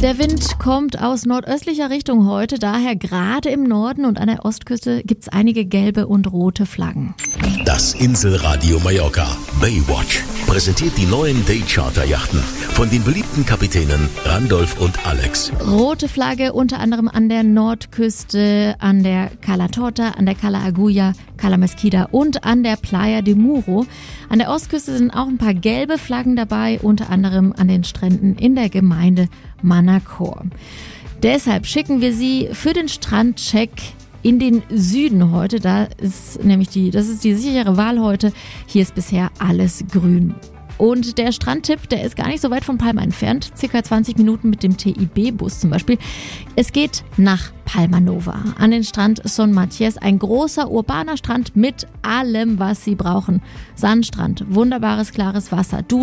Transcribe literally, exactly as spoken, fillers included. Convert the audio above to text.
Der Wind kommt aus nordöstlicher Richtung heute, daher gerade im Norden und an der Ostküste gibt es einige gelbe und rote Flaggen. Das Inselradio Mallorca Baywatch präsentiert die neuen Day-Charter-Yachten von den beliebten Kapitänen Randolph und Alex. Rote Flagge unter anderem an der Nordküste, an der Cala Torta, an der Cala Agulla, Cala Mesquida und an der Playa de Muro. An der Ostküste sind auch ein paar gelbe Flaggen dabei, unter anderem an den Stränden in der Gemeinde Manacor. Deshalb schicken wir Sie für den Strandcheck in den Süden heute. Da ist nämlich die, das ist die sichere Wahl heute. Hier ist bisher alles grün. Und der Strandtipp, der ist gar nicht so weit von Palma entfernt, circa zwanzig Minuten mit dem T I B-Bus zum Beispiel. Es geht nach Palma Nova, an den Strand Son Mathies, ein großer urbaner Strand mit allem, was Sie brauchen. Sandstrand, wunderbares klares Wasser, Duschen,